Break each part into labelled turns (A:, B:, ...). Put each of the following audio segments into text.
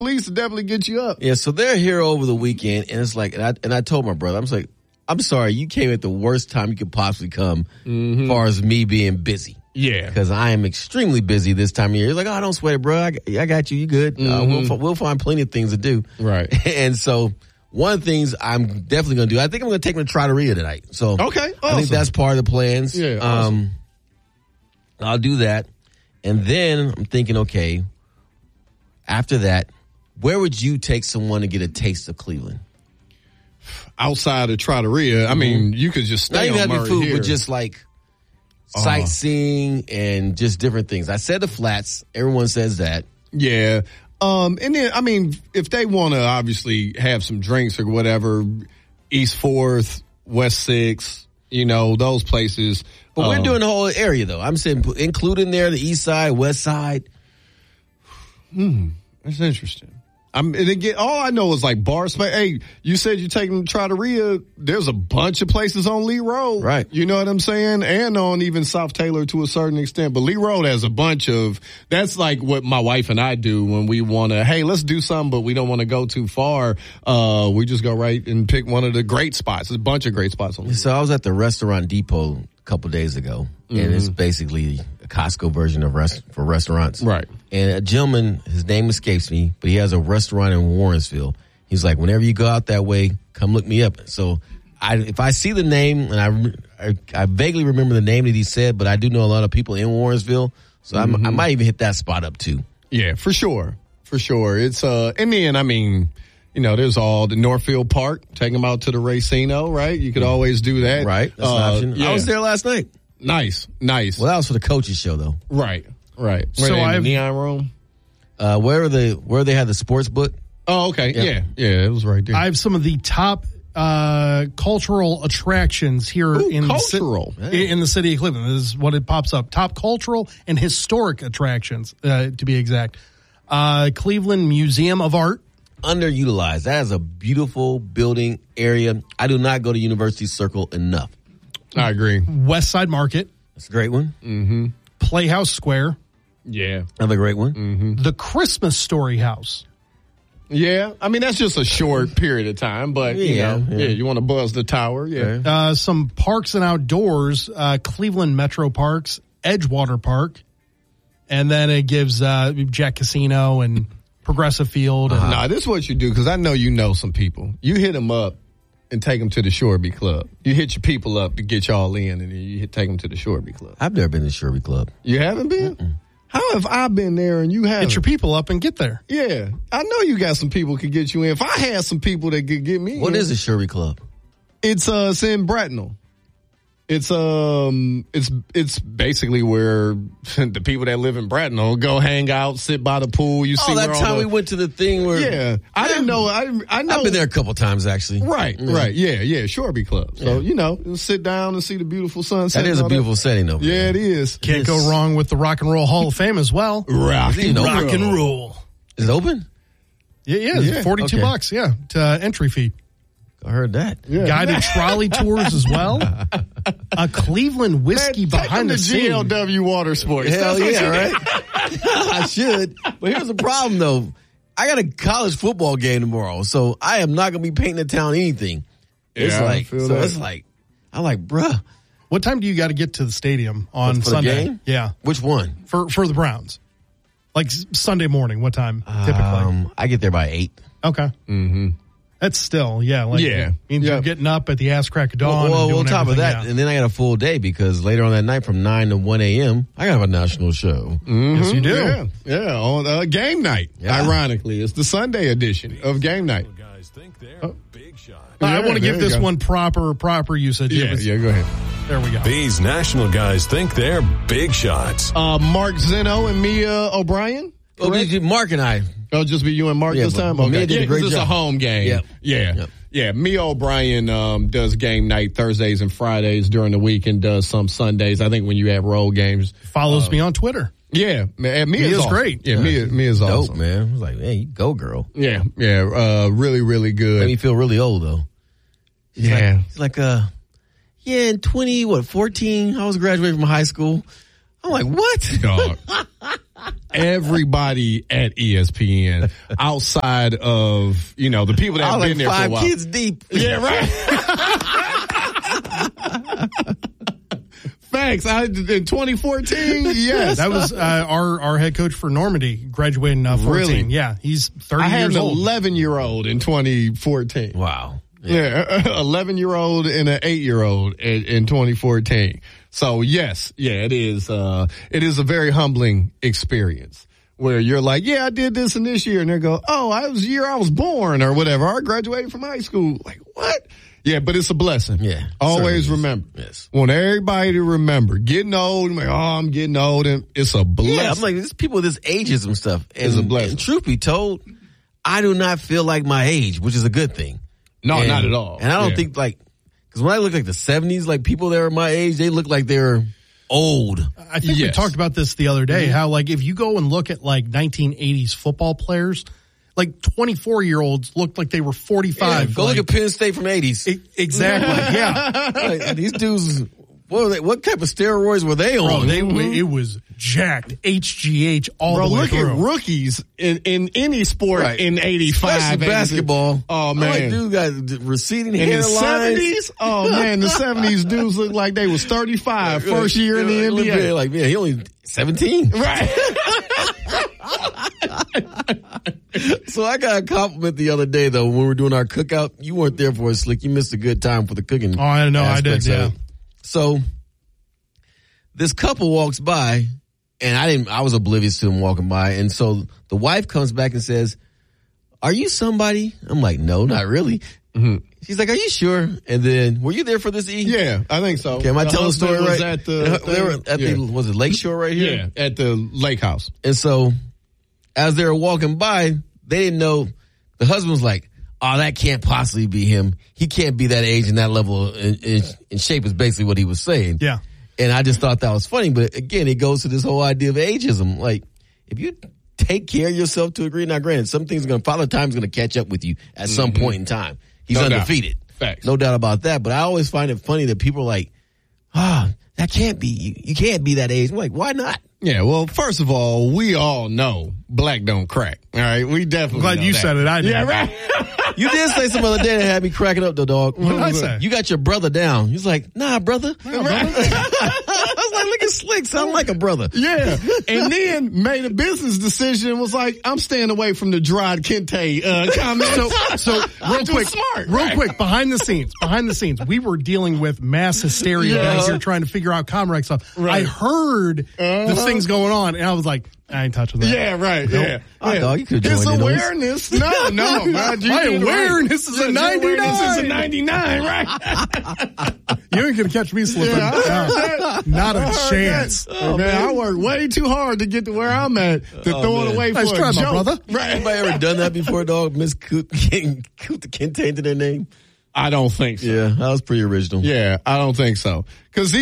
A: police to definitely get you up.
B: Yeah, so they're here over the weekend, and it's like, and I told my brother, I'm like, I'm sorry, you came at the worst time you could possibly come, as far as me being busy.
A: Yeah,
B: because I am extremely busy this time of year. He's like, oh, don't sweat it, bro. I got you. You good? We'll find plenty of things to do.
A: Right.
B: And so one of the things I'm definitely going to do, I think I'm going to take him to Trattoria tonight. So
A: okay, awesome.
B: I think that's part of the plans.
A: Yeah, awesome.
B: I'll do that, and then I'm thinking, okay, after that, where would you take someone to get a taste of Cleveland?
A: Outside of Trattoria, I mean, you could just stay
B: not even
A: on
B: having
A: Murray
B: food,
A: here.
B: but just like sightseeing and just different things. I said the Flats. Everyone says that.
A: Yeah. And then, I mean, if they want to obviously have some drinks or whatever, East 4th, West 6th, you know, those places.
B: But we're doing the whole area, though. I'm saying include in there the East Side, West Side.
A: That's interesting. And again, all I know is like bar space. Hey, you said you're taking them to Trattoria. There's a bunch of places on Lee Road.
B: Right.
A: You know what I'm saying? And on even South Taylor to a certain extent. But Lee Road has a bunch of, that's like what my wife and I do when we want to, hey, let's do something, but we don't want to go too far. We just go right and pick one of the great spots. There's a bunch of great spots on Lee Road.
B: So I was at the Restaurant Depot a couple days ago, and it's basically a Costco version of for restaurants.
A: Right.
B: And a gentleman, his name escapes me, but he has a restaurant in Warrensville. He's like, whenever you go out that way, come look me up. So if I see the name, and I vaguely remember the name that he said, but I do know a lot of people in Warrensville, so I might even hit that spot up too.
A: Yeah, for sure. For sure. It's, and then, I mean, you know, there's all the Northfield Park, take them out to the Racino, right? You could always do that.
B: Right. That's an option.
A: Yeah.
B: I was there last night.
A: Nice.
B: Well, that was for the coaches show, though.
A: Right.
C: So
A: I
C: I
A: have the Neon Room.
B: Where they had the sports book.
A: Oh, okay. Yeah, it was right there.
C: I have some of the top cultural attractions here in the city of Cleveland. This is what it pops up. Top cultural and historic attractions, to be exact. Cleveland Museum of Art.
B: Underutilized. That is a beautiful building area. I do not go to University Circle enough.
A: I agree.
C: West Side Market.
B: That's a great one.
A: Mm-hmm.
C: Playhouse Square.
A: Yeah.
B: Another great one.
A: Mm-hmm.
C: The Christmas Story House.
A: Yeah. I mean, that's just a short period of time, but, you want to buzz the tower. Yeah.
C: Some parks and outdoors, Cleveland Metro Parks, Edgewater Park. And then it gives Jack Casino and Progressive Field.
A: Nah, this is what you do, because I know you know some people. You hit them up and take them to the Shoreby Club. You hit your people up to get y'all in, and then you take them to the Shoreby Club.
B: I've never been to Shoreby Club.
A: You haven't been? Mm-mm. How have I been there and you haven't?
C: Get your people up and get there.
A: Yeah. I know you got some people could get you in. If I had some people that could get me in.
B: What is the Shoreby Club?
A: It's in Bracknell. It's basically where the people that live in Bracknell go hang out, sit by the pool. You see
B: that time we went to the thing where
A: I didn't know. I know.
B: I've been there a couple times actually.
A: Right. Yeah. Shoreby Club. So sit down and see the beautiful sunset.
B: That is a beautiful setting over there.
A: Yeah, it is.
C: Can't go wrong with the Rock and Roll Hall of Fame as well.
A: Rock and
C: roll.
B: Is it open?
C: Yeah. $42. Yeah, to entry fee.
B: I heard that.
A: Yeah.
C: Guided trolley tours as well. A Cleveland whiskey behind the scenes.
A: GLW Water Sports.
B: Hell yeah, right? I should. But here's the problem, though. I got a college football game tomorrow, so I am not going to be painting the town anything. It's like, I'm like, bruh.
C: What time do you got to get to the stadium on Sunday?
B: The game?
C: Yeah.
B: Which one?
C: For the Browns. Like Sunday morning, what time typically?
B: I get there by 8.
C: Okay.
A: Mm-hmm.
C: That's still, means you're getting up at the ass crack of dawn.
B: Well, on top of that, and then I got a full day because later on that night from 9 to 1 a.m., I got to have a national show.
A: Mm-hmm.
C: Yes, you do.
A: Yeah, on game night. Yeah. Ironically, it's the Sunday edition of game night.
C: I want to give this one proper usage.
A: Yeah, go ahead.
C: There we go.
D: These national guys think they're big shots.
A: Mark Zeno and Mia O'Brien?
B: Mark and I.
A: It'll just be you and Mark this time? Okay.
B: Did a great
A: job. It's a home game.
B: Yep.
A: Yeah. Mia O'Brien does game night Thursdays and Fridays during the week and does some Sundays. I think when you have road games.
C: Follows me on Twitter.
A: Yeah. Mia's awesome.
C: Great.
A: Yeah, Mia's
B: dope,
A: awesome.
B: Man. I was like, man, you go, girl.
A: Yeah. Really, really good.
B: Made me feel really old, though. It's like in 14, I was graduating from high school. I'm like, what?
A: Dog. Everybody at ESPN, outside of, the people that have been there for a while.
B: 5 kids deep.
A: Yeah, right. Facts. In 2014, yes.
C: That was our head coach for Normandy, graduated in 14.
A: Really?
C: Yeah, he's 30 years old.
A: I had an 11-year-old in 2014.
B: Wow.
A: Yeah, 11-year-old and an 8-year-old in 2014. So yes, it is a very humbling experience where you're like, yeah, I did this in this year, and they go, oh, I was born or whatever. I graduated from high school. Like, what? Yeah, but it's a blessing.
B: Yeah.
A: Always remember.
B: Yes.
A: Want everybody to remember. Getting old, I'm like, I'm getting old, and it's a blessing.
B: Yeah, I'm like, there's people with this ageism stuff.
A: It's a blessing.
B: And truth be told, I do not feel like my age, which is a good thing.
A: No, not at all.
B: And I don't think because when I look like the 70s, like people that are my age, they look like they're old.
C: I think we talked about this the other day, how like if you go and look at like 1980s football players, like 24-year-olds looked like they were 45.
B: Yeah, go look at Penn State from 80s.
C: Exactly, yeah.
B: Like, these dudes, what type of steroids were they on?
C: Bro, it was jacked. HGH all the way through.
A: Look at rookies in any sport in 85.
B: Especially basketball.
A: Oh, man.
B: Like, dude got receding
A: in
B: hairline.
A: the 70s? Oh, man, the 70s dudes looked like they was 35, first year in the NBA.
B: Like, man, he only 17.
A: Right.
B: So I got a compliment the other day, though, when we were doing our cookout. You weren't there for it, Slick. You missed a good time for the cooking.
C: Oh, I know, I did, yeah.
B: So this couple walks by, and I was oblivious to them walking by. And so the wife comes back and says, are you somebody? I'm like, no, not really. Mm-hmm. She's like, are you sure? And then, were you there for this, E?
A: Yeah, I think so.
B: Okay, am I telling the story right?
A: They were at
B: the, was it Lakeshore right here?
A: Yeah, at the lake house.
B: And so as they were walking by, they didn't know. The husband was like, oh, that can't possibly be him. He can't be that age and that level in shape is basically what he was saying.
C: Yeah.
B: And I just thought that was funny. But again, it goes to this whole idea of ageism. Like, if you take care of yourself to a degree, not granted, some things Father Time's going to catch up with you at some point in time. He's undefeated.
A: Facts.
B: No doubt about that. But I always find it funny that people are like, that can't be you. You can't be that age. I'm like, why not?
A: Yeah, well, first of all, we all know black don't crack. All right, we definitely
C: glad
A: know
C: you
A: that.
C: said it. I did.
A: Yeah, right.
B: You did say some other day that had me cracking up, though, dog.
C: What did I say?
B: You got your brother down. He's like, nah, brother. I was like, look at Slick, sound like a brother.
A: Yeah, and then made a business decision. Was like, I'm staying away from the Gerard Kente comment.
C: So real quick, behind the scenes, we were dealing with mass hysteria guys here trying to figure out Comrex stuff. Right. I heard the things going on, and I was like, I ain't touching that.
A: Yeah, right. Nope. Yeah.
B: Oh, dog, you could
A: His awareness. No.
C: My awareness is a 99.
A: This is a 99, right?
C: You ain't gonna catch me slipping. Not a chance.
A: Oh, man, I work way too hard to get to where I'm at to throw it away for
C: nice
A: a
C: try,
A: joke.
C: my brother.
A: Right.
B: Anybody ever done that before, dog? Miss Kente into their name?
A: I don't think so.
B: Yeah, that was pretty original.
A: Yeah, I don't think so. Because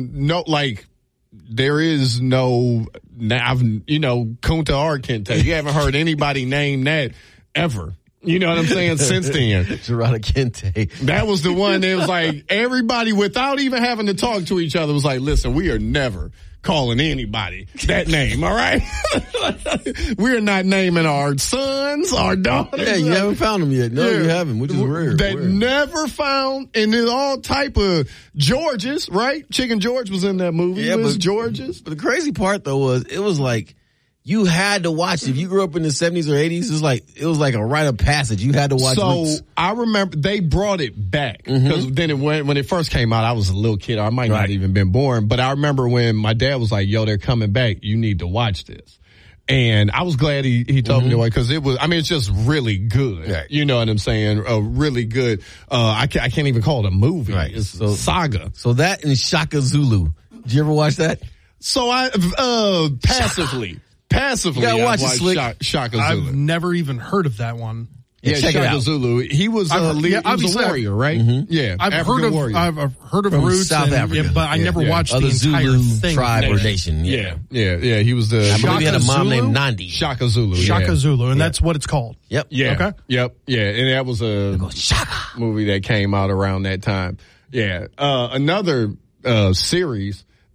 A: there is no, Kunta or Kente. You haven't heard anybody name that ever. You know what I'm saying? Since then.
B: Gerard Kente.
A: That was the one that was like, everybody without even having to talk to each other was like, listen, we are never calling anybody that name, all right? We're not naming our sons, our daughters.
B: Yeah, you haven't found them yet. No, you haven't, which is weird.
A: That never found, and there's all type of Georges, right? Chicken George was in that movie. Yeah, but Georges.
B: But the crazy part, though, was it was like, you had to watch it. If you grew up in the 70s or 80s, it was like a rite of passage. You had to watch it.
A: So I remember they brought it back because then when it first came out, I was a little kid. I might not even been born, but I remember when my dad was like, yo, they're coming back. You need to watch this. And I was glad he told me to watch because it's just really good. Right. You know what I'm saying? Really good. I can't even call it a movie. Right. It's a saga.
B: So that and Shaka Zulu. Did you ever watch that?
A: So I, passively. Passively,
B: you gotta watch
A: Shaka Zulu.
C: I've never even heard of that one.
A: Yeah, Shaka Zulu. He was a warrior, right?
C: Mm-hmm.
A: Yeah,
C: I've heard of
B: from
C: Roots,
B: South Africa,
C: but I never watched the entire
B: Zulu
C: thing.
B: Tribe or nation.
A: Yeah. He was the.
B: I believe he had a mom named Nandi.
A: Shaka Zulu.
C: Shaka Zulu, and that's what it's called.
B: Yep.
A: Yeah.
C: Okay.
A: Yep. Yeah, and that was a movie that came out around that time. Yeah. Another series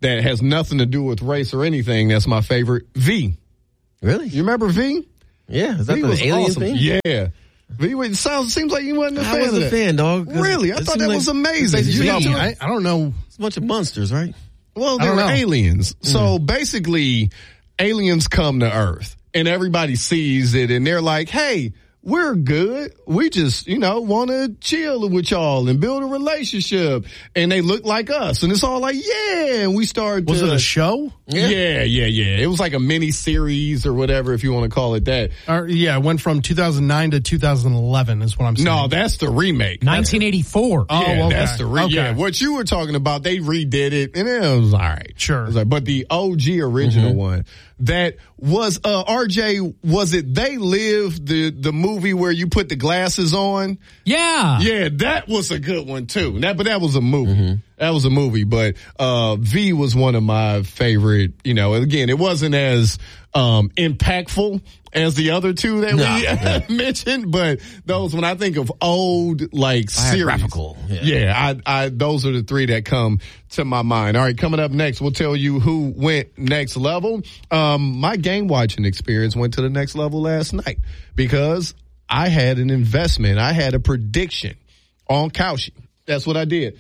A: that has nothing to do with race or anything. That's my favorite. V.
B: Really?
A: You remember V?
B: Yeah. Is that
A: V
B: the
A: was
B: alien
A: awesome.
B: thing?
A: Yeah. V seems like you wasn't a fan.
B: I wasn't
A: of
B: a
A: that.
B: fan, dog.
A: Really? I thought that was amazing.
C: I don't know.
B: It's a bunch of monsters, right?
A: Well, they were aliens. So basically, aliens come to Earth and everybody sees it and they're like, hey, we're good. We just, want to chill with y'all and build a relationship. And they look like us. And it's all like, yeah. And we started
C: Was it a show?
A: Yeah. It was like a mini series or whatever, if you want to call it that.
C: It went from 2009 to 2011 is what I'm saying.
A: No, that's the remake.
E: 1984.
C: Oh,
A: yeah,
C: okay.
A: That's the remake. Yeah, what you were talking about, they redid it, and it was all right.
C: Sure.
A: But the OG original one, that was, RJ, was it They Live, the movie where you put the glasses on?
E: Yeah.
A: Yeah, that was a good one, too. But that was a movie. That was a movie, but V was one of my favorite, again, it wasn't as impactful as the other two that we mentioned, but those, when I think of old, series.
B: Biographical.
A: Yeah, those are the three that come to my mind. All right, coming up next, we'll tell you who went next level. My game watching experience went to the next level last night because I had an investment. I had a prediction on Kalshi. That's what I did.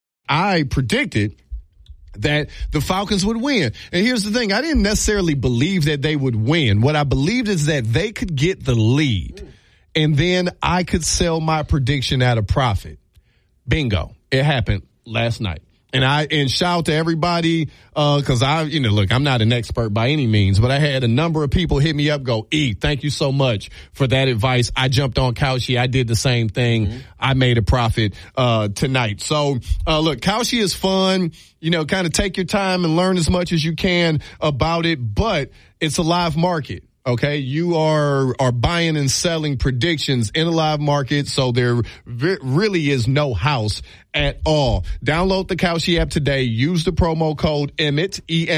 A: I predicted that the Falcons would win. And here's the thing. I didn't necessarily believe that they would win. What I believed is that they could get the lead and then I could sell my prediction at a profit. Bingo. It happened last night. And shout out to everybody, cause I'm not an expert by any means, but I had a number of people hit me up, go, thank you so much for that advice. I jumped on Kalshi. I did the same thing. I made a profit, tonight. So, look, Kalshi is fun, kind of take your time and learn as much as you can about it, but it's a live market. Okay, you are buying and selling predictions in a live market, so there really is no house at all. Download the Kalshi app today. Use the promo code EMMETT,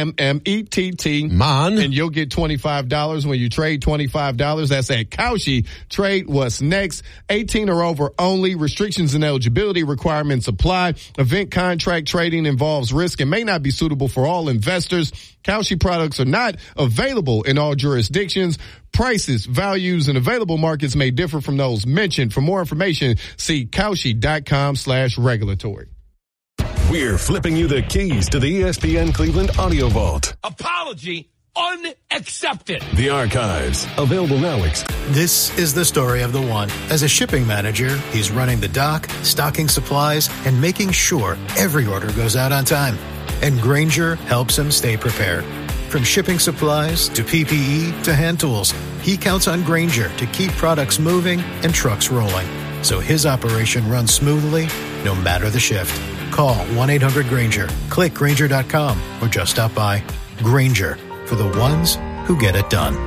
A: EMMETT, and you'll get $25 when you trade $25. That's at Kalshi. Trade what's next. 18 or over only. Restrictions and eligibility requirements apply. Event contract trading involves risk and may not be suitable for all investors. Kalshi products are not available in all jurisdictions. Prices, values, and available markets may differ from those mentioned. For more information, see Kalshi.com/regulatory.
D: We're flipping you the keys to the ESPN Cleveland Audio Vault.
F: Apology unaccepted.
D: The archives, available now.
G: This is the story of the one. As a shipping manager, he's running the dock, stocking supplies, and making sure every order goes out on time. And Grainger helps him stay prepared. From shipping supplies to PPE to hand tools, he counts on Grainger to keep products moving and trucks rolling. So his operation runs smoothly, no matter the shift. Call 1-800-GRAINGER, click Grainger.com, or just stop by. Grainger, for the ones who get it done.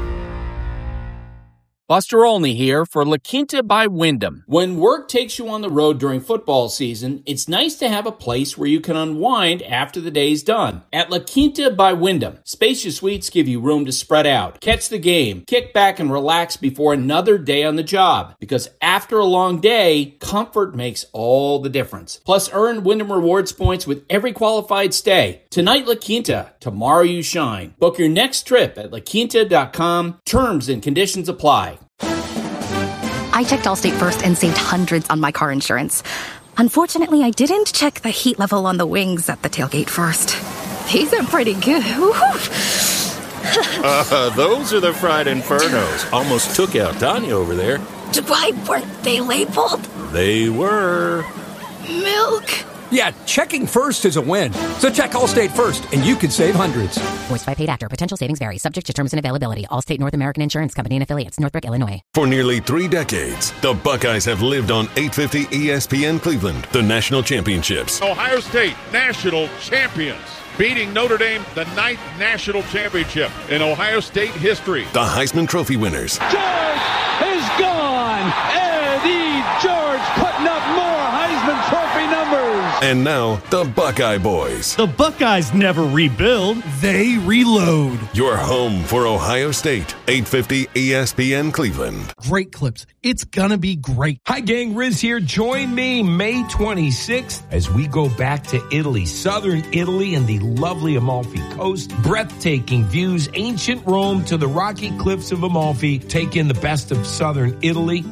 H: Buster Olney here for La Quinta by Wyndham. When work takes you on the road during football season, it's nice to have a place where you can unwind after the day's done. At La Quinta by Wyndham, spacious suites give you room to spread out, catch the game, kick back and relax before another day on the job. Because after a long day, comfort makes all the difference. Plus, earn Wyndham Rewards points with every qualified stay. Tonight, La Quinta. Tomorrow, you shine. Book your next trip at LaQuinta.com. Terms and conditions apply.
I: I checked Allstate first and saved hundreds on my car insurance. Unfortunately, I didn't check the heat level on the wings at the tailgate first. These are pretty good.
J: Those are the fried infernos. Almost took out Tanya over there.
I: Why weren't they labeled?
J: They were.
I: Milk.
F: Yeah, checking first is a win. So check Allstate first, and you could save hundreds.
K: Voiced by paid actor. Potential savings vary. Subject to terms and availability. Allstate North American Insurance Company and affiliates. Northbrook, Illinois.
D: For nearly 3 decades, the Buckeyes have lived on 850 ESPN Cleveland, the national championships.
L: Ohio State, national champions. Beating Notre Dame, the 9th national championship in Ohio State history.
D: The Heisman Trophy winners.
M: George is gone. Eddie George putting up more Heisman Trophy numbers.
D: And now, the Buckeye Boys.
E: The Buckeyes never rebuild.
C: They reload.
D: Your home for Ohio State. 850 ESPN Cleveland.
C: Great clips. It's gonna be great.
M: Hi, gang. Riz here. Join me May 26th as we go back to Italy, southern Italy and the lovely Amalfi Coast. Breathtaking views, ancient Rome to the rocky cliffs of Amalfi. Take in the best of southern Italy